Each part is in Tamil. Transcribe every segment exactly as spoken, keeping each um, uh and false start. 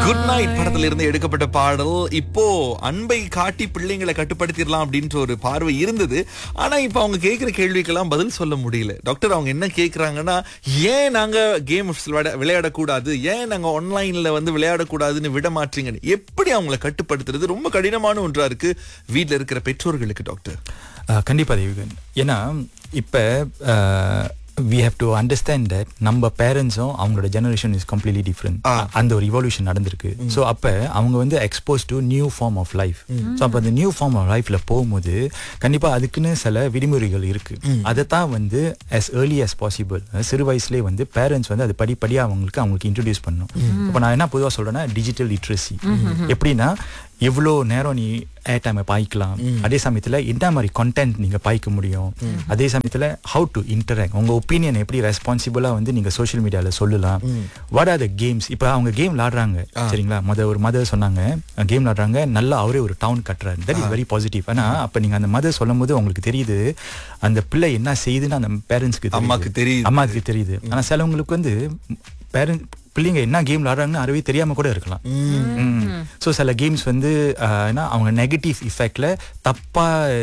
குட் நைட் படத்துல இருந்து எடுக்கப்பட்ட பாடல். இப்போ அன்பை காட்டி பிள்ளைங்களை கட்டுப்படுத்திடலாம் அப்படின்ற ஒரு பார்வை இருந்தது. ஆனா இப்ப அவங்க கேட்கிற கேள்விக்கெல்லாம் பதில் சொல்ல முடியல. டாக்டர், அவங்க என்ன கேக்குறாங்கன்னா, ஏன் நாங்க கேம் விளையாடக்கூடாது, ஏன் நாங்க ஆன்லைன்ல வந்து விளையாடக்கூடாதுன்னு விட மாட்டீங்கன்னு எப்படி அவங்களை கட்டுப்படுத்துறது ரொம்ப கடினமான ஒன்றா இருக்கு வீட்டுல இருக்கிற பெற்றோர்களுக்கு டாக்டர். கண்டிப்பா தேவிகன். ஏன்னா இப்ப we have to understand that நம்ம பேரண்ட்ஸும் அவங்களோட ஜெனரேஷன் இஸ் கம்ப்ளீட்லி டிஃப்ரெண்ட். அந்த ஒரு இவல்யூஷன் நடந்திருக்கு. ஸோ அப்போ அவங்க வந்து expose to new form of life. So அப்போ அந்த நியூ ஃபார்ம் ஆஃப் லைஃப்ல போகும்போது கண்டிப்பாக அதுக்குன்னு சில விதிமுறைகள் இருக்கு. அதை தான் வந்து as early as possible சிறு வயசுலேயே வந்து பேரண்ட்ஸ் வந்து அது படிப்படியாக அவங்களுக்கு அவங்களுக்கு இன்ட்ரடியூஸ் பண்ணணும். இப்போ நான் என்ன பொதுவாக சொல்றேன்னா, டிஜிட்டல் லிட்ரஸி. எப்படின்னா, எவ்வளோ நேரம் நீ ஏர் டைமை பாய்க்கலாம், அதே சமயத்தில் என்ன மாதிரி கண்டென்ட் நீங்கள் பாய்க்க முடியும், அதே சமயத்தில் ஹவு டு இன்டராக்ட், உங்கள் ஒப்பீனியன் எப்படி ரெஸ்பான்சிபிளாக வந்து நீங்கள் சோஷியல் மீடியாவில் சொல்லலாம். What are the games. இப்போ அவங்க கேம் விளாடுறாங்க சரிங்களா, மத ஒரு மதர் சொன்னாங்க கேம் விளாடுறாங்க, நல்லா அவரே ஒரு டவுன் கட்டுறாரு. That is very positive. ஆனால் அப்போ நீங்கள் அந்த மதர் சொல்லும் போது உங்களுக்கு தெரியுது அந்த பிள்ளை என்ன செய்யுதுன்னு அந்த பேரண்ட்ஸ்க்கு அம்மாக்கு தெரியுது அம்மாவுக்கு தெரியுது. ஆனால் சிலவங்களுக்கு வந்து பேரண்ட் பிள்ளைங்க என்ன கேம் விளாடுறாங்கன்னு அறவே தெரியாம கூட இருக்கலாம். ஸோ சில கேம்ஸ் வந்து அவங்க நெகட்டிவ் இஃபெக்ட்ல தப்பா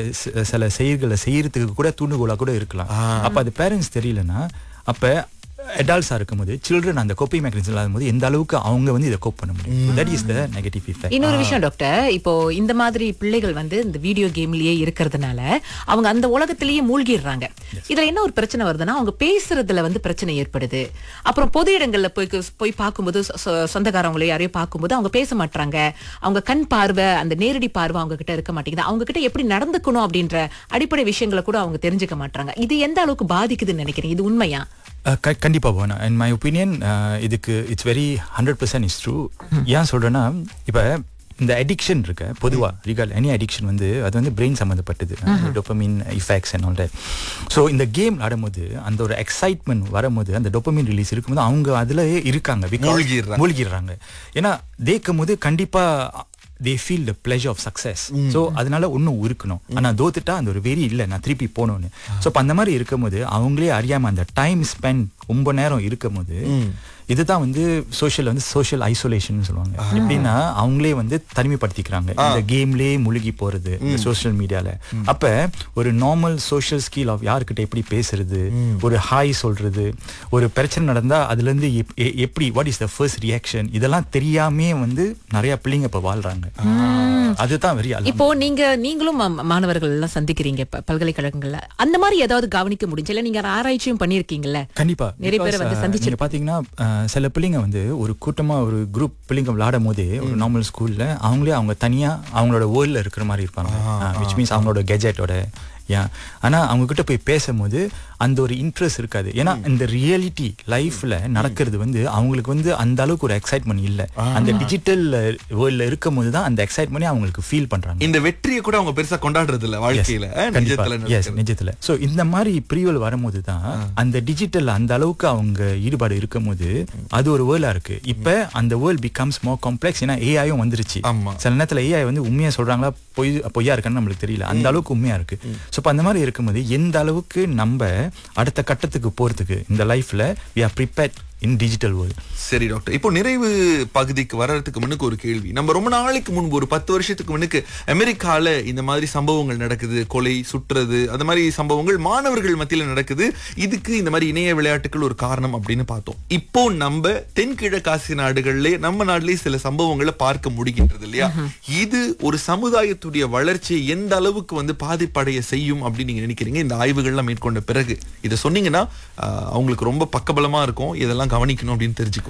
சில செயல்களை செய்யறதுக்கு கூட தூண்டுகோலா கூட இருக்கலாம். அப்ப அது பேரண்ட்ஸ் தெரியலன்னா, அப்ப அடல்ட்ஸா இருக்கும்போது சில்ட்ரன் அந்த கோப்பிங் மெக்கானிசம் இல்லாத போது எந்த அளவுக்கு அவங்க வந்து இதை கோப் பண்ண முடியும். That is the negative effect. இன்னொரு விஷயம் டாக்டர், இப்போ இந்த மாதிரி பிள்ளைகள் வந்து இந்த வீடியோ கேம்லயே இருக்கிறதுனால அவங்க அந்த உலகத்திலேயே மூழ்கிடுறாங்க. இதுல என்ன ஒரு பிரச்சனை வருதுன்னா, அவங்க பேசுறதுல வந்து பிரச்சனை ஏற்படுது. அப்புறம் பொது இடங்கள்ல போய் போய் பார்க்கும்போது, சொந்தக்காரவங்களே யாரையும் பார்க்கும்போது அவங்க பேச மாட்டாங்க. அவங்க கண் பார்வை, அந்த நேரடி பார்வை அவங்க கிட்ட இருக்க மாட்டேங்குது. அவங்க கிட்ட எப்படி நடந்துக்கணும் அப்படின்ற அடிப்படை விஷயங்களை கூட அவங்க தெரிஞ்சுக்க மாட்டாங்க. இது எந்த அளவுக்கு பாதிக்குதுன்னு நினைக்கிறீங்க? இது உண்மையா? கண்டிப்பா போனா இன் மை ஒப்பீனியன் இதுக்கு it's very hundred percent is true. ஏன் சொல்றேன்னா, இப்ப இந்த அடிக்ஷன் இருக்கு பொதுவா ரிகால் எனி அடிக்ஷன் வந்து அது வந்து பிரெயின் சம்மந்தப்பட்டது, dopamine effects and all that. So இந்த கேம் ஆடும்போது அந்த ஒரு எக்ஸைட்மெண்ட் வரும்போது, அந்த டோபமின் ரிலீஸ் இருக்கும்போது அவங்க அதுல இருக்காங்க, மூழ்கிடுறாங்க. ஏன்னா தேக்கும் போது கண்டிப்பா they feel the pleasure of success. So அதனால ஒன்றும் இருக்கணும், ஆனால் தோத்துட்டா அந்த ஒரு வெறி இல்லை, நான் திருப்பி போகணும்னு. ஸோ அப்போ அந்த மாதிரி இருக்கும் போது அவங்களே அறியாம அந்த டைம் ஸ்பெண்ட் ரொம்ப நேரம் இருக்கும் போது இதுதான் வந்து சோஷியல் வந்து சோஷியல் ஐசோலேஷன் சொல்லுவாங்க. எப்படின்னா அவங்களே வந்து தனிமைப்படுத்திக்கிறாங்க இந்த கேம்லயே முழுகி போறது இந்த சோஷியல் மீடியால. அப்ப ஒரு நார்மல் சோஷியல் ஸ்கில் ஆஃப் யாருக்கிட்ட எப்படி பேசுறது, ஒரு ஹாய் சொல்றது, ஒரு பிரச்சனை நடந்தா அதுல இருந்து எப்படி what is the first reaction, இதெல்லாம் தெரியாமே வந்து நிறைய பிள்ளைங்க இப்ப வாழ்றாங்க. அதுதான் வெரி. இப்போ நீங்க நீங்களும் மாணவர்கள் எல்லாம் சந்திக்கிறீங்க பல்கலைக்கழகங்கள்ல, அந்த மாதிரி ஏதாவது கவனிக்க முடிஞ்சு இல்ல? நீங்க ஆராய்ச்சியும் பண்ணிருக்கீங்கல்ல, கண்டிப்பா நிறைய பேர் வந்து சந்திச்சு பாத்தீங்கன்னா, சில பிள்ளைங்க வந்து ஒரு கூட்டமா ஒரு குரூப் பிள்ளைங்க விளையாடும் போதே ஒரு நார்மல் ஸ்கூல்ல அவங்களே அவங்க தனியா அவங்களோட வேர்ல்ட்ல இருக்கிற மாதிரி இருப்பாங்க. விச் மீன்ஸ் அவங்களோட கெஜெட்டோட. ஏன் ஆனா அவங்க கிட்ட போய் பேசும்போது அந்த ஒரு இன்ட்ரெஸ்ட் இருக்காது. ஏன்னா இந்த ரியாலிட்டி லைஃப்ல நடக்கிறது வந்து அவங்களுக்கு வந்து அந்த அளவுக்கு ஒரு எக்ஸைட்மெண்ட் இல்ல. அந்த டிஜிட்டல் வேர்ல்ட்ல இருக்கும் போது தான் அந்த எக்ஸைட்மெண்ட் அவங்களுக்கு ஃபீல் பண்றாங்க. இந்த வெற்றியை கூட அவங்க பெருசா கொண்டாடுறது இல்ல வாழ்க்கையில, நிஜத்துல. சோ இந்த மாதிரி பிரிவுகள் வரும்போது தான் அந்த டிஜிட்டல் அந்த அளவுக்கு அவங்க ஈடுபாடு இருக்கும் போது அது ஒரு வேர்ல்டா இருக்கு. இப்ப அந்த வேர்ல்ட் பிகம்ஸ் மோர் காம்ப்ளெக்ஸ். ஏன்னா ஏஐயும் வந்துருச்சு. சில நேரத்துல ஏஐ வந்து உண்மையா சொல்றாங்களா பொய் பொய்யா இருக்கான்னு நம்மளுக்கு தெரியல, அந்த அளவுக்கு உண்மையா இருக்கு. ஸோ அந்த மாதிரி இருக்கும்போது எந்த அளவுக்கு நம்ம அடுத்த கட்டத்துக்கு போறதுக்கு இந்த லைஃப்ல we are prepared in digital world. சரி டாக்டர், இப்போ நிறைவு பகுதிக்கு வர்றதுக்கு முன்னுக்கு ஒரு கேள்வி. நம்ம ரொம்ப நாளைக்கு முன்பு ஒரு பத்து வருஷத்துக்கு முன்னுக்கு அமெரிக்கால இந்த மாதிரி சம்பவங்கள் நடக்குது, கொலை சுற்றுறது, அந்த மாதிரி சம்பவங்கள் மாணவர்கள் மத்தியில நடக்குது. இதுக்கு இந்த மாதிரி இணைய விளையாட்டுகள் ஒரு காரணம் அப்படின்னு பார்த்தோம். இப்போ நம்ம தென்கிழக்காசிய நாடுகள்ல நம்ம நாட்டிலேயே சில சம்பவங்களை பார்க்க முடிகின்றது இல்லையா? இது ஒரு சமுதாயத்துடைய வளர்ச்சியை எந்த அளவுக்கு வந்து பாதிப்படைய செய்யும் அப்படின்னு நீங்க நினைக்கிறீங்க? இந்த ஆய்வுகள்லாம் மேற்கொண்ட பிறகு இதை சொன்னீங்கன்னா அவங்களுக்கு ரொம்ப பக்கபலமா இருக்கும், இதெல்லாம் கவனிக்கணும் அப்படின்னு தெரிஞ்சுக்குவாங்க.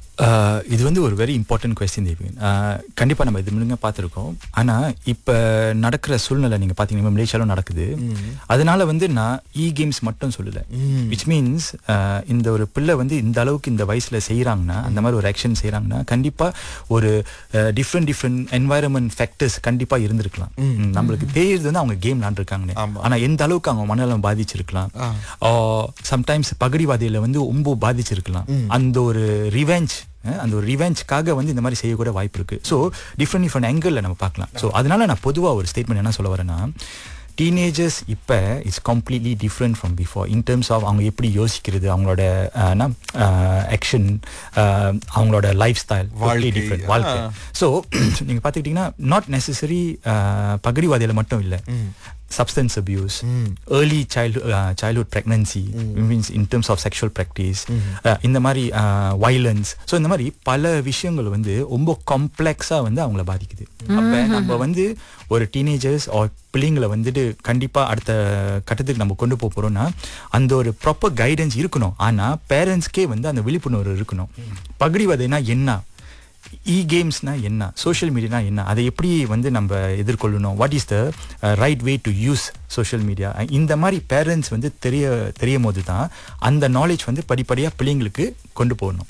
இது வந்து ஒரு வெரி இம்பார்ட்டன்ட் கொஸ்டின் தேவியன். கண்டிப்பாக நம்ம இது முழுங்க பார்த்துருக்கோம். ஆனால் இப்போ நடக்கிற சூழ்நிலை நீங்கள் பார்த்தீங்கன்னா மலேசியாலும் நடக்குது. அதனால வந்து நான் இ கேம்ஸ் மட்டும் சொல்லலை. விச் மீன்ஸ் இந்த ஒரு பிள்ளை வந்து இந்த அளவுக்கு இந்த வயசில் செய்கிறாங்கன்னா, அந்த மாதிரி ஒரு ஆக்ஷன் செய்கிறாங்கன்னா கண்டிப்பாக ஒரு டிஃப்ரெண்ட் டிஃப்ரெண்ட் என்வாயரன்மெண்ட் ஃபேக்டர்ஸ் கண்டிப்பாக இருந்திருக்கலாம். நம்மளுக்கு தெரியுது வந்து அவங்க கேம் விளாண்டுருக்காங்கன்னு. ஆனால் எந்த அளவுக்கு அவங்க மனநலம் பாதிச்சிருக்கலாம், சம்டைம்ஸ் பகடிவாதியில் வந்து ரொம்ப பாதிச்சிருக்கலாம். அந்த ஒரு ரிவெஞ்ச் அந்த ஒரு ரிவெஞ்சுக்காக வந்து இந்த மாதிரி செய்யக்கூட வாய்ப்பு இருக்கு. ஸோ டிஃப்ரெண்ட் டிஃப்ரெண்ட் ஆங்கிளில் நம்ம பார்க்கலாம். ஸோ அதனால நான் பொதுவாக ஒரு ஸ்டேட்மெண்ட் என்ன சொல்ல வரேன்னா, டீனேஜர்ஸ் இப்போ it's completely different from before in terms of அவங்க எப்படி யோசிக்கிறது, அவங்களோட ஆக்ஷன், அவங்களோட லைஃப் ஸ்டைல் டிஃப்ரெண்ட் வாழ்க்கை. ஸோ நீங்கள் பார்த்துக்கிட்டிங்கன்னா நாட் நெசசரி பகடிவாதியில் மட்டும் இல்லை, substance abuse, mm. early child uh, childhood pregnancy, mm. means in terms of sexual practice, இந்த மாதிரி violence. ஸோ இந்த மாதிரி பல விஷயங்கள் வந்து ரொம்ப காம்ப்ளெக்ஸாக வந்து அவங்கள பாதிக்குது. அப்போ நம்ம வந்து ஒரு டீனேஜர்ஸ் பிள்ளைங்களை வந்துட்டு கண்டிப்பாக அடுத்த கட்டத்துக்கு நம்ம கொண்டு போக போகிறோம்னா அந்த ஒரு ப்ராப்பர் கைடன்ஸ் இருக்கணும். ஆனால் பேரண்ட்ஸ்க்கே வந்து அந்த விழிப்புணர்வு இருக்கணும். பகடிவதைனா என்ன, இ கேம்ஸ்னா என்ன, சோஷியல் மீடியானா என்ன, அதை எப்படி வந்து நம்ம எதிர்கொள்ளணும், what is the right way to use social media, இந்த மாதிரி பேரண்ட்ஸ் வந்து தெரிய தெரியும் போது தான் அந்த நாலேஜ் வந்து படிப்படியாக பிள்ளைங்களுக்கு கொண்டு போகணும்.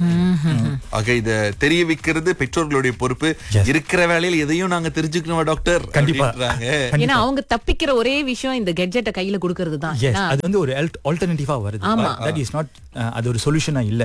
ஆக இத தெரிய வைக்கிறது பெற்றோர்களுடைய பொறுப்பு. இருக்கிற வேலையில் எதையும் நாங்க தெரிஞ்சுக்கணும் டாக்டர். கண்டிப்பா. ஏன்னா அவங்க தப்பிக்கிற ஒரே விஷயம் இந்த கெட்ஜெட்டை கையில கொடுக்கிறது தான். அது வந்து ஒரு ஆல்டர்னேட்டிவா வருது. தட் இஸ் நாட், அது ஒரு சொல்யூஷனா இல்ல.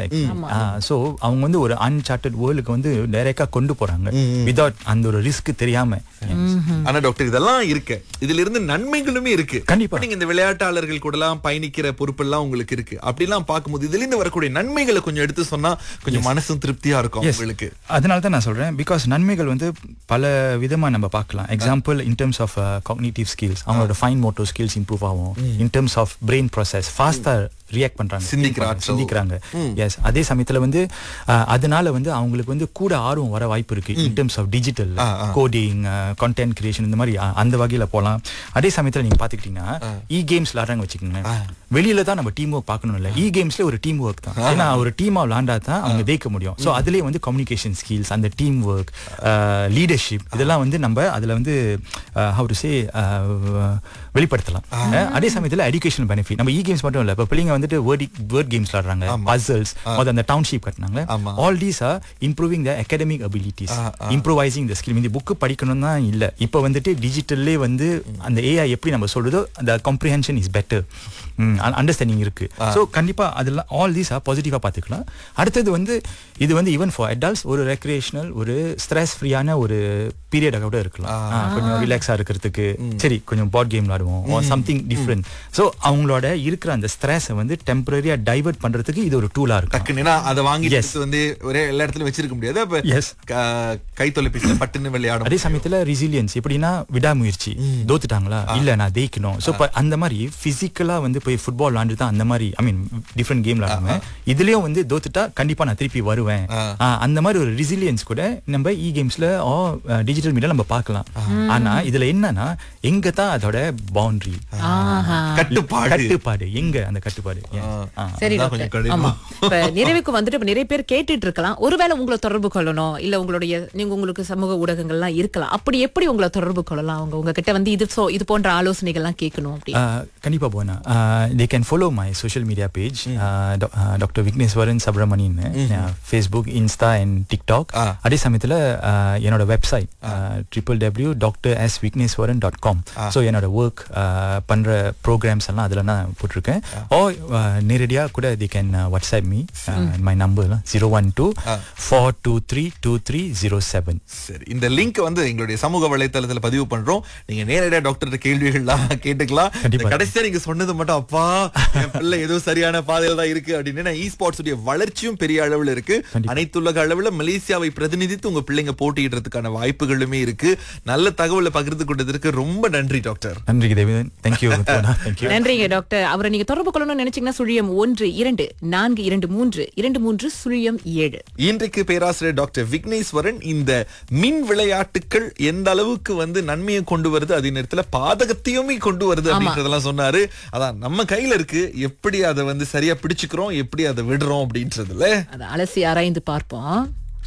சோ அவங்க வந்து ஒரு அன்சார்ட்டட் வேர்ல்டுக்கு வந்து டைரக்டா கொண்டு போறாங்க வித்அவுட் அந்த ஒரு ரிஸ்க் தெரியாம. ஆனா டாக்டர் இதெல்லாம் இருக்கு, இதுல இருந்து நன்மைகளுமே இருக்கு. கண்டிப்பா நீங்க இந்த விளையாட்டாளர்கள் கூட எல்லாம் பயணிக்கிற பொறுப்பு எல்லாம் உங்களுக்கு இருக்கு. அப்படி எல்லாம் பார்க்கும்போது இதுல இருந்து வரக்கூடிய நன்மைகளை கொஞ்சம் எடுத்து சொன்னா கொஞ்சம் மனசும் திருப்தியா இருக்கும் உங்களுக்கு. அதனால தான் நான் சொல்றேன், பிகாஸ் நன்மைகள் வந்து பல விதமா நம்ம பார்க்கலாம். Example in terms of cognitive skills, அவங்களோட ஃபைன் மோட்டோ ஸ்கில்ஸ் இம்ப்ரூவ் ஆகும். In terms of brain process ஃபாஸ்டா ரியாக்ட் பண்றாங்க, சிந்திக்கிறாங்க. எஸ், அதே சமயத்துல வந்து அதனால வந்து அவங்களுக்கு வந்து கூட ஆர்வம் வர வாய்ப்பு இருக்கு in terms of digital coding, content creation, இந்த மாதிரி அந்த வகையில போலாம். அதே சமயத்துல நீங்க பாத்துக்கிட்டீங்கன்னா இ கேம்ஸ் விளையாடுறாங்க வச்சுக்கோங்க, வெளியில தான் நம்ம டீம் ஒர்க் பார்க்கணும் இல்ல, இ கேம்ஸ்ல ஒரு டீம் ஒர்க் தான். ஏன்னா ஒரு டீமா விளையாண்டா தான் அவங்க ஜெயிக்க முடியும். ஸோ அதுலேயே வந்து கம்யூனிகேஷன் ஸ்கில்ஸ், அந்த டீம் ஒர்க், லீடர்ஷிப், இதெல்லாம் வந்து நம்ம அதுல வந்து ஹவ் டு சே வெளிப்படுத்தலாம். அதே சமயத்துல எஜுகேஷனல் பெனிஃபிட், நம்ம இ கேம்ஸ் மட்டும் இல்ல, இப்போ பிள்ளைங்க வந்துட்டு வேர்ட் வேர்ட் கேம்ஸ் விளையாடுறாங்க, பசில்ஸ், அந்த டவுன்ஷிப் கட்டினாங்க. All these are improving the academic abilities, improvising the skill. இந்த புக்கு படிக்கணும் தான் இல்ல, இப்போ வந்துட்டு டிஜிட்டல்லே வந்து அந்த ஏஐ எப்படி நம்ம சொல்றதோ அந்த காம்ப்ரிஹென்ஷன் இஸ் பெட்டர், அண்டர்ஸ்டாண்டிங் இருக்கு. ஸோ கண்டிப்பா அதெல்லாம் ஆல் தீஸ் ஆர் பாசிட்டிவா பார்த்துக்கலாம். அடுத்தது வந்து இது வந்து ஈவன் ஃபார் அடல்ட்ஸ் ஒரு ரெக்ரியேஷனல், ஒரு ஸ்ட்ரெஸ் ஃப்ரீயான ஒரு பீரியடாக கூட இருக்கலாம். கொஞ்சம் ரிலாக்ஸா இருக்கிறதுக்கு, சரி கொஞ்சம் போர்ட் கேம் விளையாடுவோம், சம்திங் டிஃப்ரெண்ட். ஸோ அவங்களோட இருக்கிற அந்த ஸ்ட்ரெஸை வந்து டெம்பரரியா டைவர்ட் பண்றதுக்கு இது ஒரு டூலா இருக்கு. அதை வாங்கி வந்து ஒரே எல்லா இடத்துலயும் வச்சிருக்க முடியாது. எஸ், கை தொலைபேசியில பட்டுன்னு விளையாடும். அதே சமயத்துல ரெசிலியன்ஸ் எப்படின்னா விடாமுயற்சி, தோத்துட்டாங்களா இல்ல நான் ஜெயிக்கணும். ஸோ அந்த மாதிரி பிசிக்கலா வந்து போய் ஃபுட்பால் விளையாண்டு தான் அந்த மாதிரி, ஐ மீன் டிஃப்ரெண்ட் கேம் விளையாடுவேன். இதுலயும் வந்து தோத்துட்டா கண்டிப்பா நான் திருப்பி வருவேன். அந்த மாதிரி ஒரு ரெசிலியன்ஸ் கூட நம்ம இ கேம்ஸ்ல டிஜிட்டல் மீடியா நம்ம பார்க்கலாம். ஆனா இதுல என்னன்னா எங்க தான் அதோட பவுண்டரி, கட்டுப்பாடு கட்டுப்பாடு எங்க அந்த கட்டுப்பாடு. சரி டாக்டர், ஆமா இப்ப நிறைவுக்கு வந்துட்டு இப்ப நிறைய பேர் கேட்டுட்டு இருக்கலாம், ஒருவேளை உங்களை தொடர்பு கொள்ளணும், இல்ல உங்களுடைய நீங்க உங்களுக்கு சமூக ஊடகங்கள்லாம் இருக்கலாம், அப்படி எப்படி உங்களை தொடர்பு கொள்ளலாம்? அவங்க உங்ககிட்ட வந்து இது இது போன்ற ஆலோசனைகள்லாம் கேட்கணும் அப்படி கண்டிப்பா போனா they can follow my social media page, doctor Vigneswaran Subramanian, Facebook, Insta and TikTok. அதே சமயத்துல என்னோட website triple W doctor S Vigneswaran dot com. So என்னோட ஒர்க் பண்ற ப்ரோக்ராம்ஸ் எல்லாம் அதுல நான் போட்டிருக்கேன். ஓ நேரடியா கூட they can WhatsApp me, my number zero one two four two three two three zero seven. சரி, இந்த லிங்க் வந்து எங்களுடைய சமூக வலைத்தளத்துல பதிவு பண்றோம். நீங்க நேரடியா டாக்டர் கேள்விகள்லாம் கேட்டுக்கலாம். கடைசியா நீங்க சொன்னது மட்டும் அப்பா என் பிள்ளை ஏதோ சரியான பாதையில தான் இருக்கு அப்படின்னு. இ ஸ்போர்ட்ஸ் உடைய வளர்ச்சியும் பெரிய அளவுல இருக்கு. அனைத்துலக அளவுல மலேசியாவை பிரதிநிதித்து உங்க பிள்ளைங்க போட்டியிடுறதுக்கான வாய்ப்புகளுமே இருக்கு. நல்ல தகவலை பகிர்ந்து கொண்டதற்கு ரொம்ப நன்றி டாக்டர். நன்றி தேவிதன். தேங்க்யூ. நன்றிங்க டாக்டர். அவரை நீங்க தொடர்பு கொள்ளணும்னு நினைச்சீங்கன்னா சுழியம் ஒன்று இரண்டு நான்கு இரண்டு மூன்று இரண்டு மூன்று சுழியம் ஏழு. இன்றைக்கு பேராசிரியர் டாக்டர் விக்னேஸ்வரன் இந்த மின் விளையாட்டுகள் எந்த அளவுக்கு வந்து நன்மையை கொண்டு வருது, அதே நேரத்துல பாதகத்தையுமே கொண்டு வருது அப்படின்றதெல்லாம் சொன்னாரு. அதான் நம்ம கையில இருக்கு, எப்படி அதை வந்து சரியா பிடிச்சுக்கிறோம், எப்படி அதை விடுறோம் அப்படின்றதுல அதை அலசி ஆராய்ந்து பார்ப்போம்.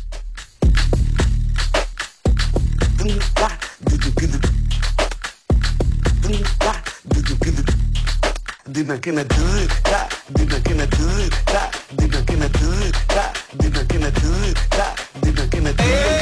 Dina kena do ta, dina kena do ta, dina kena do ta, dina kena do ta, dina kena do.